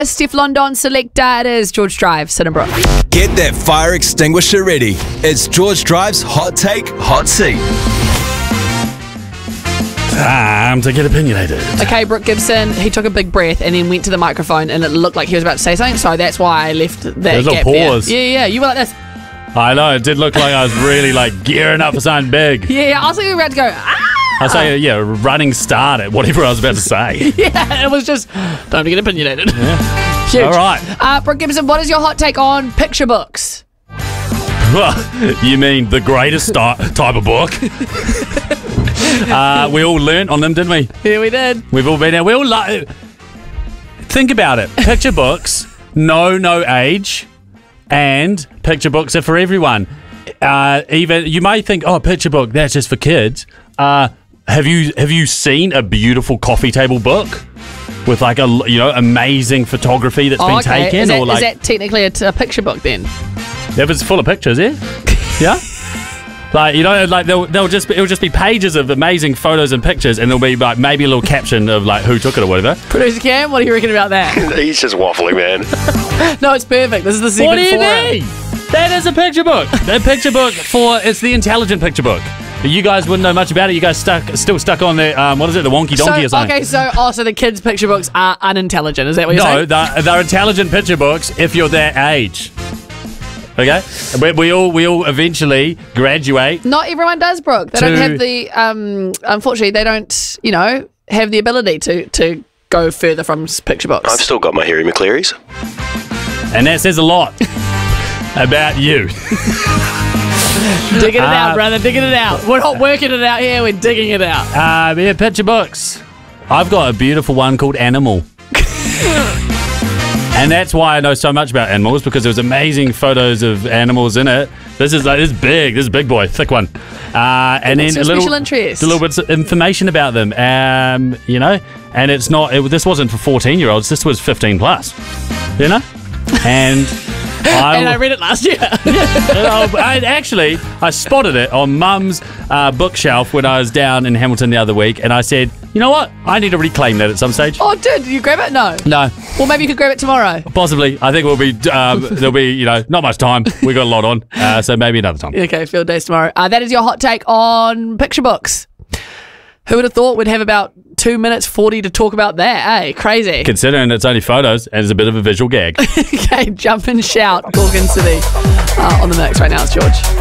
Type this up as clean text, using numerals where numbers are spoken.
Steph London selector. It is George Drive, Sittenbrook. Get that fire extinguisher ready. It's George Drive's Hot Take, Hot Seat. Time to get opinionated. Okay, Brooke Gibson, he took a big breath and then went to the microphone and it looked like he was about to say something, so that's why I left that There's a gap pause. there. Yeah, you were like this. I know, it did look like I was really gearing up for something big. Yeah, I was like, we were about to go, I say, running start at whatever I was about to say. Yeah, it was just time to get opinionated. Yeah. Huge. All right. Brooke Gibson, what is your hot take on picture books? You mean the greatest type of book? We all learnt on them, didn't we? Yeah, we did. We've all been there. We all think about it. Picture books, no age, and picture books are for everyone. Even you may think, oh, picture book, that's just for kids. Have you seen a beautiful coffee table book with amazing photography that's been taken? Is that technically a picture book then? If it's full of pictures, yeah. Yeah. It'll just be pages of amazing photos and pictures, and there'll be maybe a little caption of who took it or whatever. Producer Cam, what do you reckon about that? He's just waffling, man. No, it's perfect. This is the segment for it. What do you mean? That is a picture book. The picture book it's the intelligent picture book. You guys wouldn't know much about it. You guys still stuck on the what is it, the wonky donkey or something? Okay, so the kids' picture books are unintelligent. Is that what you're saying? No, they're intelligent picture books if you're that age. Okay, we all eventually graduate. Not everyone does, Brooke. They don't have the unfortunately they don't have the ability to go further from picture books. I've still got my Harry McClearys. And that says a lot about you. Digging it out, brother. Digging it out. We're not working it out here. We're digging it out. Yeah, picture books. I've got a beautiful one called Animal. And that's why I know so much about animals, because there's amazing photos of animals in it. This is big. This is a big boy, thick one. And then a little bit of information about them. And it's not. This wasn't for 14-year-olds. This was 15 plus. And. And I read it last year. I spotted it on Mum's bookshelf when I was down in Hamilton the other week, and I said, you know what? I need to reclaim that at some stage. Oh, did you grab it? No. Well, maybe you could grab it tomorrow. Possibly. I think we'll be there'll be not much time. We got a lot on, so maybe another time. Okay, field days tomorrow. That is your hot take on picture books. Who would have thought we'd have about 2 minutes 40 to talk about that, eh? Crazy. Considering it's only photos and it's a bit of a visual gag. Okay, jump and shout, Gorgon City. On the mix right now, it's George.